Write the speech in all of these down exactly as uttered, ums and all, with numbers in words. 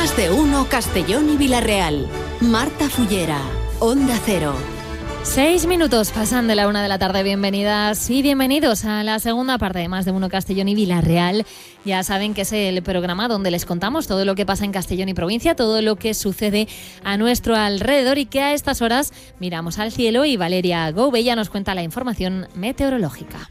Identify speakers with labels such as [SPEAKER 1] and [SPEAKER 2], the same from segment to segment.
[SPEAKER 1] Más de uno Castellón y Villarreal. Marta Fullera, Onda Cero.
[SPEAKER 2] Seis minutos pasan de la una de la tarde. Bienvenidas y bienvenidos a la segunda parte de Más de uno Castellón y Villarreal. Ya saben que es el programa donde les contamos todo lo que pasa en Castellón y provincia, todo lo que sucede a nuestro alrededor y que a estas horas miramos al cielo y Valeria Goubella nos cuenta la información meteorológica.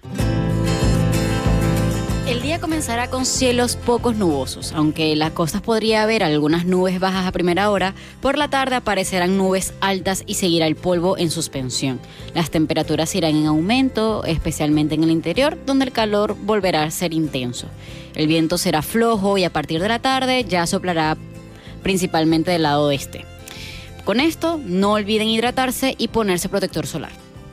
[SPEAKER 3] El día comenzará con cielos pocos nubosos, aunque en las costas podría haber algunas nubes bajas a primera hora. Por la tarde aparecerán nubes altas y seguirá el polvo en suspensión. Las temperaturas irán en aumento, especialmente en el interior, donde el calor volverá a ser intenso. El viento será flojo y a partir de la tarde ya soplará principalmente del lado oeste. Con esto, no olviden hidratarse y ponerse protector solar.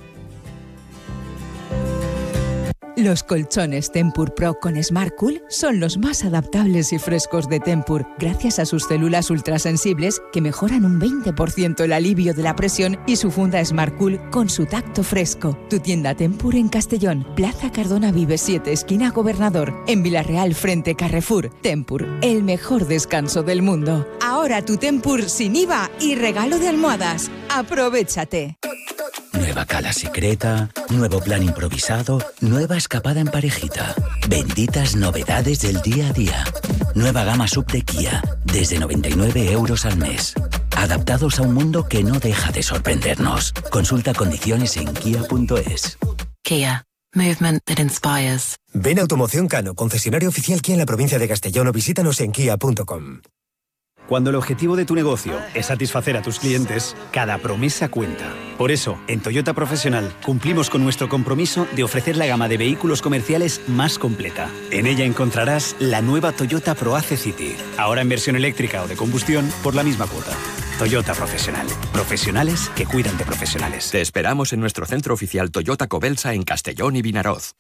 [SPEAKER 4] Los colchones Tempur Pro con Smart Cool son los más adaptables y frescos de Tempur, gracias a sus células ultrasensibles que mejoran un veinte por ciento el alivio de la presión y su funda Smart Cool con su tacto fresco. Tu tienda Tempur en Castellón, Plaza Cardona Vives siete, esquina Gobernador. En Villarreal, frente Carrefour. Tempur, el mejor descanso del mundo. Ahora tu Tempur sin I V A y regalo de almohadas. ¡Aprovechate!
[SPEAKER 5] Nueva cala secreta, nuevo plan improvisado, nueva escapada en parejita. Benditas novedades del día a día. Nueva gama sub de Kia, desde noventa y nueve euros al mes. Adaptados a un mundo que no deja de sorprendernos. Consulta condiciones en kia punto es.
[SPEAKER 6] Kia. Movement that inspires.
[SPEAKER 7] Ven a Automoción Cano, concesionario oficial Kia en la provincia de Castellón, o visítanos en kia punto com.
[SPEAKER 8] Cuando el objetivo de tu negocio es satisfacer a tus clientes, cada promesa cuenta. Por eso, en Toyota Profesional cumplimos con nuestro compromiso de ofrecer la gama de vehículos comerciales más completa. En ella encontrarás la nueva Toyota ProAce City, ahora en versión eléctrica o de combustión por la misma cuota. Toyota Profesional. Profesionales que cuidan de profesionales.
[SPEAKER 9] Te esperamos en nuestro centro oficial Toyota Cobelsa en Castellón y Vinaroz.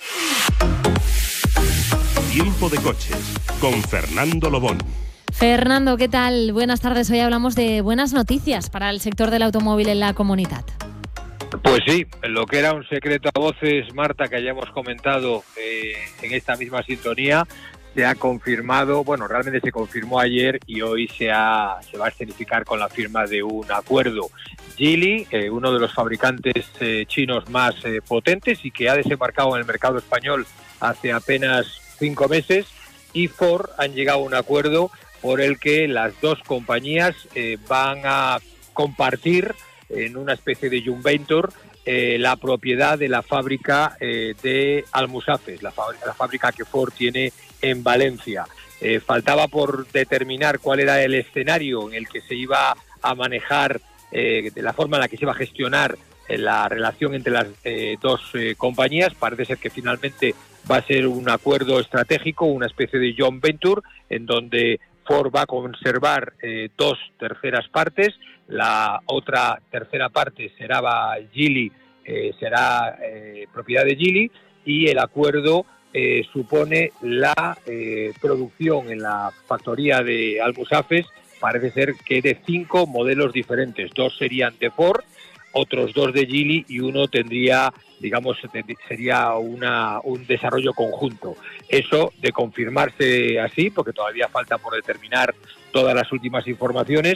[SPEAKER 10] Tiempo de coches con Fernando Lobón.
[SPEAKER 2] Fernando, ¿qué tal? Buenas tardes. Hoy hablamos de buenas noticias para el sector del automóvil en la comunidad.
[SPEAKER 11] Pues sí, lo que era un secreto a voces, Marta, que hayamos comentado eh, en esta misma sintonía, se ha confirmado, bueno, realmente se confirmó ayer y hoy se, ha, se va a escenificar con la firma de un acuerdo. Geely, eh, uno de los fabricantes eh, chinos más eh, potentes y que ha desembarcado en el mercado español hace apenas cinco meses, y Ford han llegado a un acuerdo por el que las dos compañías eh, van a compartir en una especie de joint venture eh, la propiedad de la fábrica eh, de Almusafes, la, fábrica, la fábrica que Ford tiene en Valencia. Eh, faltaba por determinar cuál era el escenario en el que se iba a manejar, eh, de la forma en la que se iba a gestionar eh, la relación entre las eh, dos eh, compañías. Parece ser que finalmente va a ser un acuerdo estratégico, una especie de joint venture, en donde Ford va a conservar eh, dos terceras partes, la otra tercera parte será Geely, eh, será eh, propiedad de Geely, y el acuerdo eh, supone la eh, producción en la factoría de Almusafes, parece ser que de cinco modelos diferentes, dos serían de Ford, otros dos de Geely y uno tendría, digamos, sería una, un desarrollo conjunto. Eso, de confirmarse así, porque todavía falta por determinar todas las últimas informaciones,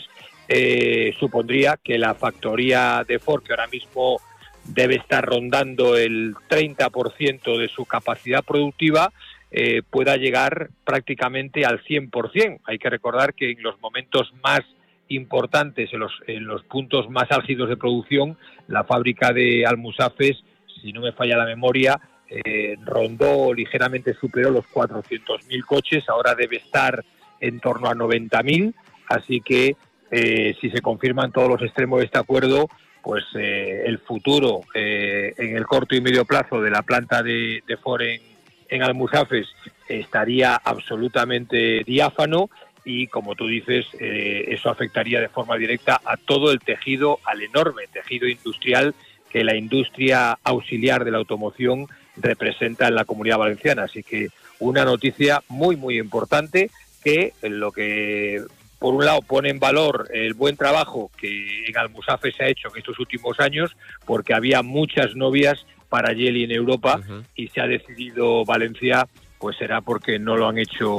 [SPEAKER 11] eh, supondría que la factoría de Ford, que ahora mismo debe estar rondando el treinta por ciento de su capacidad productiva, eh, pueda llegar prácticamente al cien por ciento. Hay que recordar que en los momentos más importantes, en los, en los puntos más álgidos de producción, la fábrica de Almusafes, si no me falla la memoria, eh, rondó, ligeramente superó los cuatrocientos mil coches, ahora debe estar en torno a noventa mil, así que eh, si se confirman todos los extremos de este acuerdo, pues eh, el futuro eh, en el corto y medio plazo de la planta de, de Ford en, en Almusafes estaría absolutamente diáfano. Y como tú dices, eh, eso afectaría de forma directa a todo el tejido, al enorme tejido industrial que la industria auxiliar de la automoción representa en la Comunidad Valenciana. Así que una noticia muy, muy importante que en lo que, por un lado, pone en valor el buen trabajo que en Almusafes se ha hecho en estos últimos años, porque había muchas novias para Geely en Europa, uh-huh. y se ha decidido Valencia, pues será porque no lo han hecho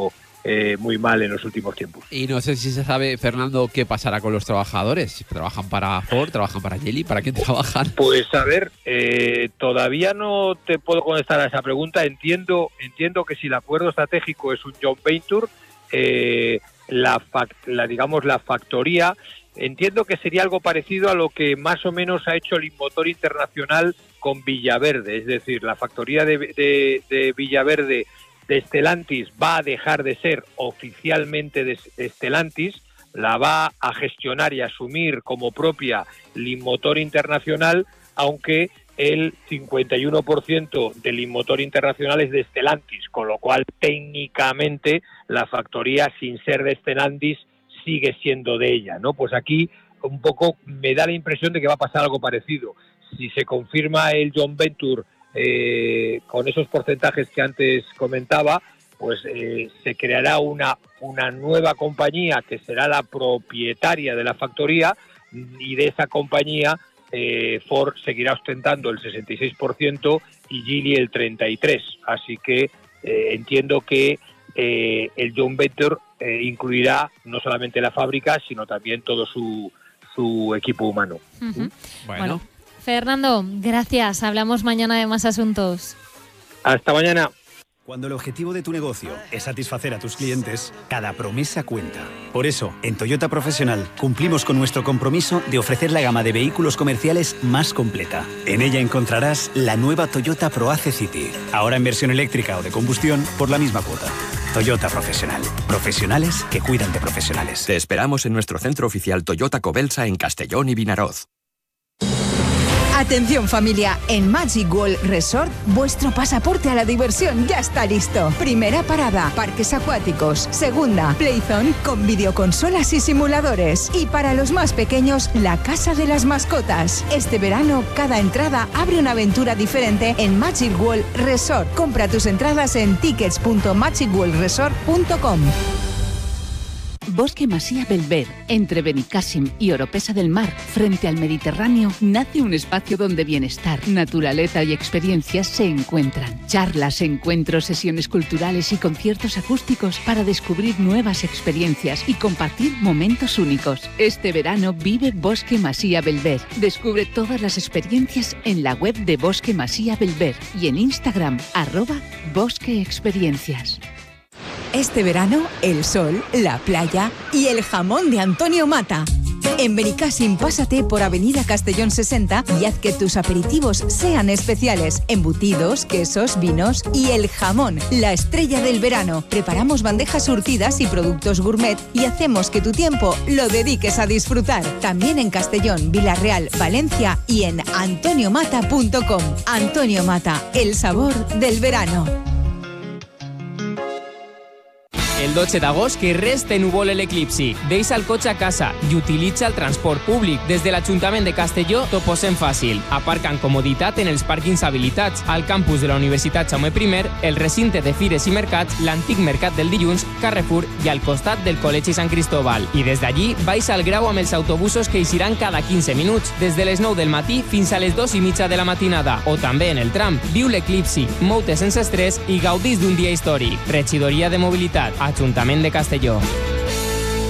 [SPEAKER 11] eh, muy mal en los últimos tiempos.
[SPEAKER 12] Y no sé si se sabe, Fernando, qué pasará con los trabajadores. ¿Trabajan para Ford? ¿Trabajan para Geely? ¿Para quién trabajan?
[SPEAKER 11] Pues a ver, eh, todavía no te puedo contestar a esa pregunta. Entiendo, entiendo que si el acuerdo estratégico es un joint venture, eh, la, fac- la digamos la factoría, entiendo que sería algo parecido a lo que más o menos ha hecho el Inmotor Internacional con Villaverde, es decir, la factoría de, de, de Villaverde de Stellantis va a dejar de ser oficialmente de Stellantis, la va a gestionar y asumir como propia Inmotor Internacional, aunque el cincuenta y uno por ciento del Inmotor Internacional es de Stellantis, con lo cual técnicamente la factoría, sin ser de Stellantis, sigue siendo de ella, ¿no? Pues aquí un poco me da la impresión de que va a pasar algo parecido. Si se confirma el joint venture eh, con esos porcentajes que antes comentaba, pues eh, se creará una, una nueva compañía que será la propietaria de la factoría, y de esa compañía eh, Ford seguirá ostentando el sesenta y seis por ciento y Geely el treinta y tres por ciento. Así que eh, entiendo que eh, el joint venture eh, incluirá no solamente la fábrica, sino también todo su, su equipo humano.
[SPEAKER 2] Uh-huh.
[SPEAKER 12] Bueno.
[SPEAKER 2] bueno, Fernando, gracias. Hablamos mañana de más asuntos.
[SPEAKER 11] Hasta mañana.
[SPEAKER 8] Cuando el objetivo de tu negocio es satisfacer a tus clientes, cada promesa cuenta. Por eso, en Toyota Profesional cumplimos con nuestro compromiso de ofrecer la gama de vehículos comerciales más completa. En ella encontrarás la nueva Toyota ProAce City, ahora en versión eléctrica o de combustión por la misma cuota. Toyota Profesional. Profesionales que cuidan de profesionales.
[SPEAKER 9] Te esperamos en nuestro centro oficial Toyota Cobelsa en Castellón y Vinaroz.
[SPEAKER 4] Atención familia, en Magic World Resort, vuestro pasaporte a la diversión ya está listo. Primera parada, parques acuáticos. Segunda, Playzone con videoconsolas y simuladores. Y para los más pequeños, la casa de las mascotas. Este verano, cada entrada abre una aventura diferente en Magic World Resort. Compra tus entradas en tickets punto magic world resort punto com.
[SPEAKER 13] Bosque Masía Belver, entre Benicàssim y Oropesa del Mar, frente al Mediterráneo, nace un espacio donde bienestar, naturaleza y experiencias se encuentran. Charlas, encuentros, sesiones culturales y conciertos acústicos para descubrir nuevas experiencias y compartir momentos únicos. Este verano vive Bosque Masía Belver. Descubre todas las experiencias en la web de Bosque Masía Belver y en Instagram, arroba Bosque Experiencias.
[SPEAKER 4] Este verano, el sol, la playa y el jamón de Antonio Mata. En Benicàssim, pásate por Avenida Castellón sesenta y haz que tus aperitivos sean especiales. Embutidos, quesos, vinos y el jamón, la estrella del verano. Preparamos bandejas surtidas y productos gourmet y hacemos que tu tiempo lo dediques a disfrutar. También en Castellón, Vilarreal, Valencia y en antonio mata punto com. Antonio Mata, el sabor del verano.
[SPEAKER 14] El dotze d'agost que res te nuvole l'eclipsi. Deixa el cotxe a casa i utilitza el transport públic. Des de l'Ajuntament de Castelló t'ho posem fàcil. Aparca amb comoditat en els pàrquings habilitats, al campus de la Universitat Jaume primer, el recinte de fires i mercats, l'antic mercat del dilluns, Carrefour i al costat del Col·legi Sant Cristóbal. I des d'allí baixa al Grau amb els autobusos que eixiran cada quinze minuts, des de les nou del matí fins a les dos i mitja de la matinada. O també en el tram. Viu l'eclipsi, mou-te sense estrès i gaudís d'un dia històric. Regidoria de Mobilitat, Ajuntament de Castelló.